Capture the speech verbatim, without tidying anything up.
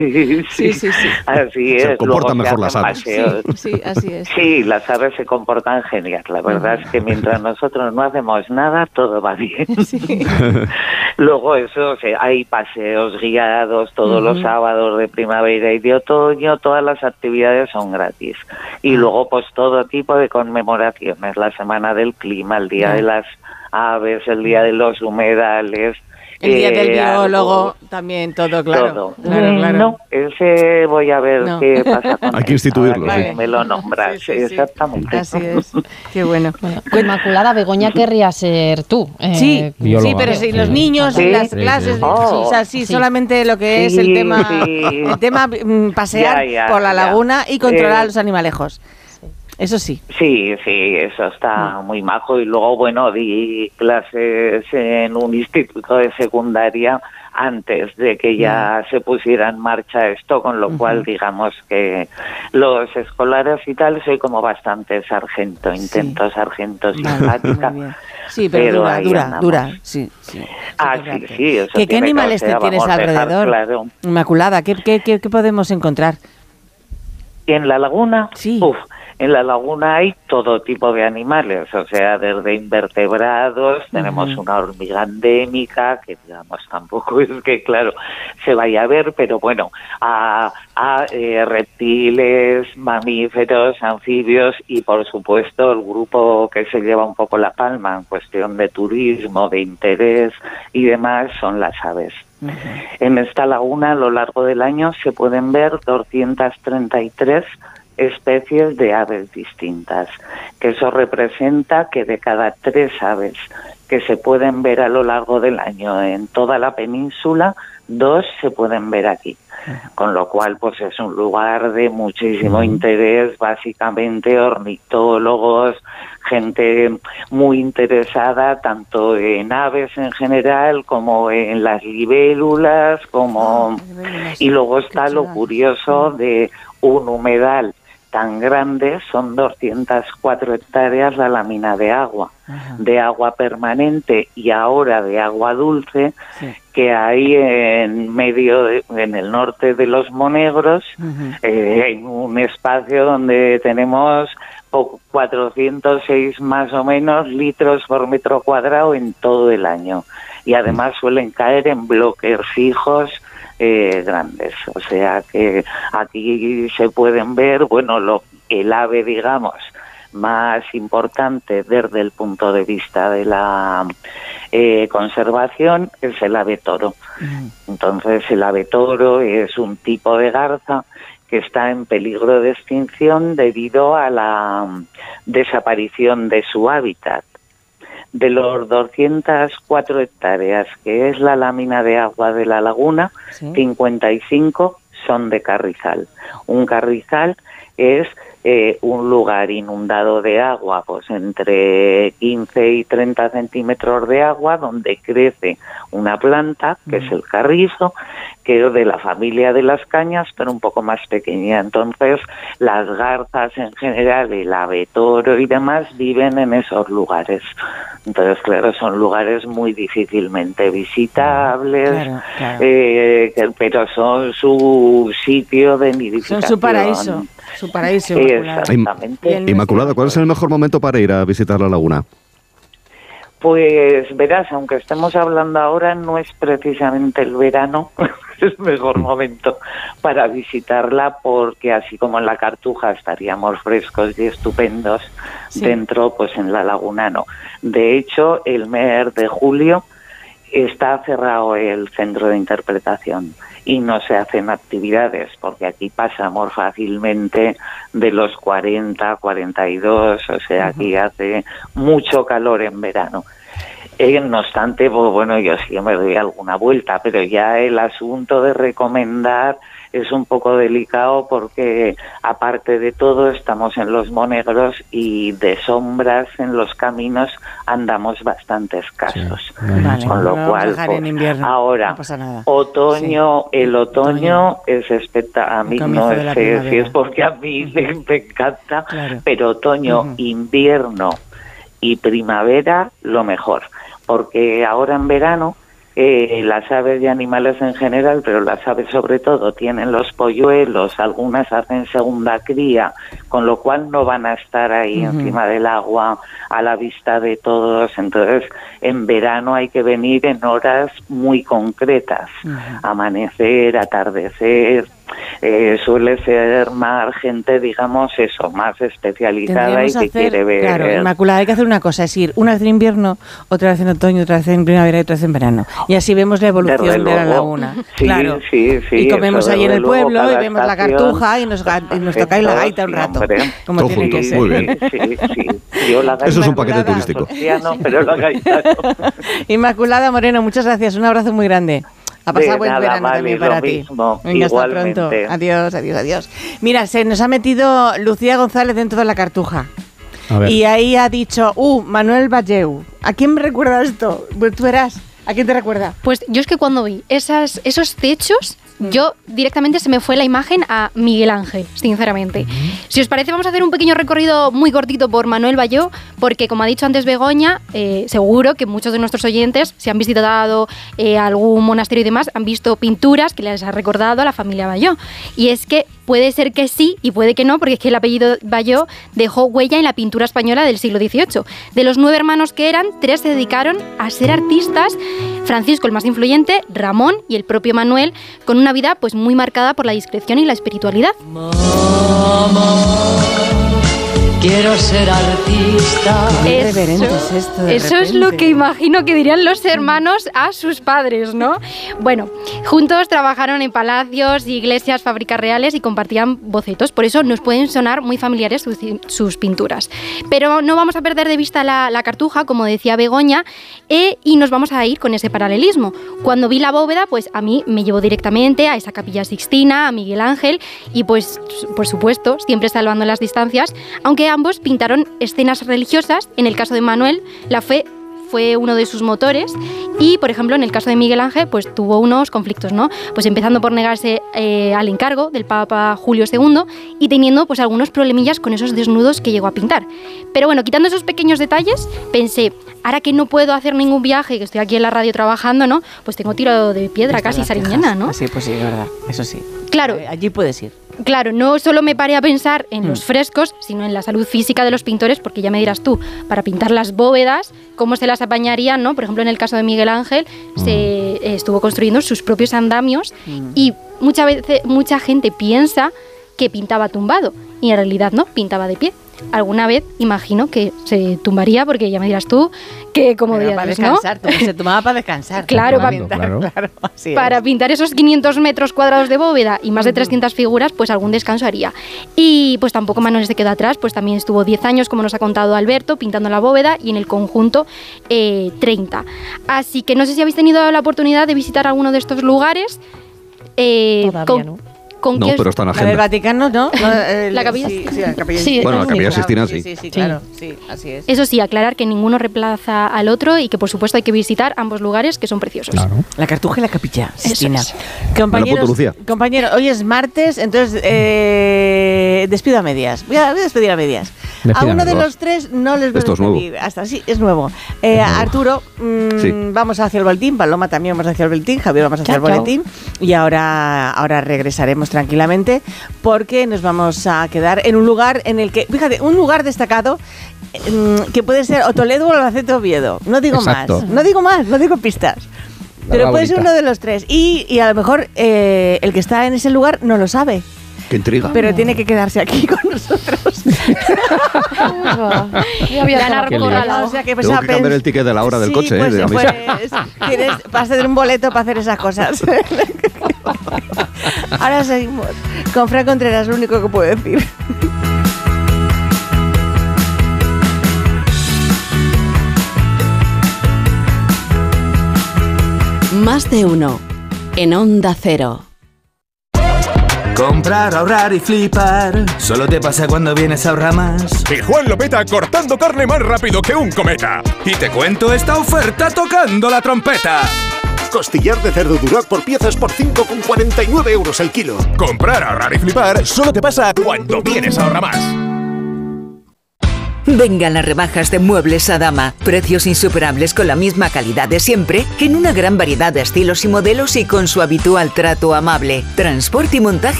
Sí, sí, sí, sí. Así es. Se comportan Luego mejor las aves. Sí, sí, así es. Sí, las aves se comportan genial. La verdad uh-huh. es que mientras nosotros no hacemos nada, todo va bien. Sí. Luego eso, o sea, hay paseos guiados todos uh-huh. los sábados de primavera y de otoño, todas las actividades son gratis. Y uh-huh. luego pues todo tipo de conmemoraciones, la Semana del Clima, el Día uh-huh. de las Aves, el Día de los Humedales. El día del eh, biólogo, algo, también todo, claro. Todo. claro, claro. No, ese voy a ver no. qué pasa con Hay que instituirlo. Vale. Sí. Me lo nombras, sí, sí, sí. exactamente. Así es, qué bueno. bueno. Inmaculada, Begoña querría ser tú. Eh, sí, bióloga. Sí, pero si los niños ¿Sí? y las clases, sí, sí. Oh, o sea, sí, sí, solamente lo que es sí, el tema, sí. el tema pasear ya, ya, por la laguna ya. y controlar eh, los animalejos. Eso sí. Sí, sí, eso está muy majo. Y luego, bueno, di clases en un instituto de secundaria antes de que ya se pusiera en marcha esto, con lo uh-huh. cual, digamos que los escolares y tal, soy como bastante sargento, intento sí. sargento simpática. Sí, pero, pero dura, dura, andamos. dura, sí. sí ah, sí, sí. Eso ¿Qué, ¿Qué animales te tienes alrededor? Claro. Inmaculada, ¿qué, qué, qué, ¿qué podemos encontrar? ¿En la laguna? Sí. Uf. En la laguna hay todo tipo de animales, o sea, desde invertebrados, uh-huh. tenemos una hormiga endémica, que digamos tampoco es que, claro, se vaya a ver, pero bueno, a, a eh, reptiles, mamíferos, anfibios y, por supuesto, el grupo que se lleva un poco la palma en cuestión de turismo, de interés y demás, son las aves. Uh-huh. En esta laguna, a lo largo del año, se pueden ver doscientas treinta y tres especies de aves distintas, que eso representa que de cada tres aves que se pueden ver a lo largo del año en toda la península, dos se pueden ver aquí, con lo cual pues es un lugar de muchísimo interés, básicamente ornitólogos, gente muy interesada tanto en aves en general como en las libélulas, como y luego está lo curioso de un humedal tan grande, son doscientas cuatro hectáreas la lámina de agua, ajá. de agua permanente y ahora de agua dulce, sí. que hay en medio, de, en el norte de los Monegros, uh-huh. eh, hay un espacio donde tenemos cuatrocientos seis más o menos litros por metro cuadrado en todo el año. Y además suelen caer en bloques fijos, Eh, grandes, o sea que aquí se pueden ver, bueno, lo, el ave, digamos, más importante desde el punto de vista de la eh, conservación es el ave toro. Mm. Entonces el ave toro es un tipo de garza que está en peligro de extinción debido a la desaparición de su hábitat. De los doscientas cuatro hectáreas, que es la lámina de agua de la laguna, ¿sí? cincuenta y cinco son de carrizal. Un carrizal es eh, un lugar inundado de agua, pues entre quince y treinta centímetros de agua, donde crece una planta, que mm. es el carrizo, que es de la familia de las cañas, pero un poco más pequeña. Entonces, las garzas en general, el ave toro y demás, viven en esos lugares. Entonces, claro, son lugares muy difícilmente visitables, claro, claro. Eh, pero son su sitio de nidificación. Son su paraíso, su paraíso. Exactamente. Inmaculada, ¿cuál es el mejor momento para ir a visitar la laguna? Pues verás, aunque estemos hablando ahora, no es precisamente el verano el mejor momento para visitarla, porque así como en la Cartuja estaríamos frescos y estupendos, sí. dentro, pues en la laguna no. De hecho, el mes de julio está cerrado el centro de interpretación y no se hacen actividades, porque aquí pasamos fácilmente de los cuarenta, cuarenta y dos, o sea, uh-huh. aquí hace mucho calor en verano. Eh, no obstante, pues, bueno, yo sí me doy alguna vuelta, pero ya el asunto de recomendar es un poco delicado porque, aparte de todo, estamos en los Monegros y de sombras en los caminos andamos bastante escasos. Sí. Vale, con lo no cual, pues, en invierno, ahora, no pasa nada. otoño, sí. el otoño, otoño es espectacular. A mí no sé si es porque a mí uh-huh. me encanta, claro. pero otoño, uh-huh. invierno y primavera, lo mejor. Porque ahora en verano Eh, las aves y animales en general, pero las aves sobre todo tienen los polluelos, algunas hacen segunda cría, con lo cual no van a estar ahí uh-huh. encima del agua a la vista de todos. Entonces, en verano hay que venir en horas muy concretas, uh-huh. amanecer, atardecer. Eh, suele ser más gente, digamos eso, más especializada y que hacer, quiere ver. Claro, Inmaculada, hay que hacer una cosa, es ir una vez en invierno, otra vez en otoño, otra vez en primavera y otra vez en verano. Y así vemos la evolución de, de la laguna. Sí, claro. sí, sí. Y comemos ahí en el pueblo y vemos la cartuja y nos, y nos tocáis la gaita un rato. Hombre. Como tiene junto, que ser. Muy bien. Sí, sí. Yo la gaita, eso es un paquete turístico. No, pero la gaita no. Inmaculada Moreno, muchas gracias. Un abrazo muy grande. Ha pasado buen nada, verano vale, también para ti. Mismo, Venga, igualmente. hasta pronto. Adiós, adiós, adiós. Mira, se nos ha metido Lucía González dentro de la cartuja. Y ahí ha dicho, uh, Manuel Balleu. ¿A quién me recuerda esto? Pues tú verás. ¿A quién te recuerda? Pues yo es que cuando vi esas, esos techos, mm. yo directamente se me fue la imagen a Miguel Ángel, sinceramente. Mm. Si os parece, vamos a hacer un pequeño recorrido muy cortito por Manuel Balleu, porque como ha dicho antes Begoña, eh, seguro que muchos de nuestros oyentes, si han visitado eh, algún monasterio y demás, han visto pinturas que les ha recordado a la familia Balleu. Y es que puede ser que sí y puede que no, porque es que el apellido Balleu dejó huella en la pintura española del siglo dieciocho. De los nueve hermanos que eran, tres se dedicaron a ser artistas. Francisco, el más influyente, Ramón y el propio Manuel, con una vida pues muy marcada por la discreción y la espiritualidad. Mamá, quiero ser artista. Eso, es esto de eso es lo que imagino que dirían los hermanos a sus padres, ¿no? Bueno, juntos trabajaron en palacios, iglesias, fábricas reales y compartían bocetos. Por eso nos pueden sonar muy familiares sus, sus pinturas. Pero no vamos a perder de vista la, la cartuja, como decía Begoña, eh, y nos vamos a ir con ese paralelismo. Cuando vi la bóveda, pues a mí me llevó directamente a esa Capilla Sixtina, a Miguel Ángel, y pues, por supuesto, siempre salvando las distancias, aunque ambos pintaron escenas religiosas. En el caso de Manuel, la fe fue uno de sus motores y, por ejemplo, en el caso de Miguel Ángel, pues tuvo unos conflictos, ¿no? Pues empezando por negarse eh, al encargo del Papa Julio segundo y teniendo pues algunos problemillas con esos desnudos que llegó a pintar. Pero bueno, quitando esos pequeños detalles, pensé, ahora que no puedo hacer ningún viaje, que estoy aquí en la radio trabajando, ¿no? Pues tengo tiro de piedra casi Sariñana, ¿no? Sí, pues sí, es verdad, eso sí. Claro. Eh, allí puedes ir. Claro, no solo me paré a pensar en mm. los frescos, sino en la salud física de los pintores, porque ya me dirás tú, para pintar las bóvedas, cómo se las apañarían, ¿no? Por ejemplo, en el caso de Miguel Ángel, mm. se eh, estuvo construyendo sus propios andamios mm. y mucha veces, mucha gente piensa que pintaba tumbado y en realidad no, pintaba de pie. Alguna vez imagino que se tumbaría, porque ya me dirás tú que como dirías, para descansar, ¿no? Se tumbaba para descansar. Claro, para pintar, pintar, claro. Claro, así para es. pintar esos quinientos metros cuadrados de bóveda y más de trescientas figuras, pues algún descanso haría. Y pues tampoco Manuel se quedó atrás, pues también estuvo diez años, como nos ha contado Alberto, pintando la bóveda y en el conjunto eh, treinta. Así que no sé si habéis tenido la oportunidad de visitar alguno de estos lugares. Eh, Todavía con, no. ¿Con no, qué pero está en la agenda. del Vaticano, ¿no? El, la capilla sí, sí, la capilla sí, bueno, la capilla Sixtina sí. sí. Sí, sí, claro, sí, así es. Eso sí, aclarar que ninguno reemplaza al otro y que por supuesto hay que visitar ambos lugares que son preciosos. Claro. La Cartuja y la Capilla Sixtina. Es. Compañeros, Lucía. compañeros, hoy es martes, entonces eh, despido a medias. Voy a, voy a despedir a medias. Despidan a uno de los. los tres no les voy Esto a despedir. es nuevo. Hasta sí, es nuevo. Eh, es nuevo. Arturo, mmm, sí. vamos hacia el boletín. Paloma también vamos hacia el boletín. Javier vamos hacia chao, el boletín. Chao. Y ahora, ahora regresaremos tranquilamente porque nos vamos a quedar en un lugar en el que, fíjate, un lugar destacado que puede ser o Toledo o Albacete o Oviedo. No digo Exacto. más, no digo más, no digo pistas. La Pero puede bonita. ser uno de los tres. Y, y a lo mejor eh, el que está en ese lugar no lo sabe. Qué intriga. Pero tiene que quedarse aquí con nosotros. Ganar por la O sea, que pues Tengo a que cambiar el ticket de la hora del sí, coche, pues, eh, de pues, avisa. tienes, vas a tener un boleto para hacer esas cosas. Ahora seguimos con Fran Contreras, lo único que puedo decir. Más de uno en Onda Cero. Comprar, ahorrar y flipar. Solo te pasa cuando vienes a Ahorramás. Y Juan lo peta cortando carne más rápido que un cometa. Y te cuento esta oferta tocando la trompeta. Costillar de cerdo Duroc por piezas por cinco con cuarenta y nueve euros el kilo. Comprar, ahorrar y flipar solo te pasa cuando vienes a Ahorramás. Vengan las rebajas de Muebles Adama. Precios insuperables con la misma calidad de siempre, en una gran variedad de estilos y modelos y con su habitual trato amable. Transporte y montaje